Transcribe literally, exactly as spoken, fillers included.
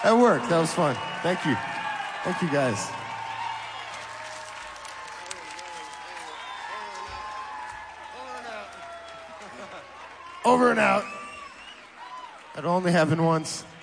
That worked. That was fun. Thank you. Thank you, guys. Over and out. That only happened once.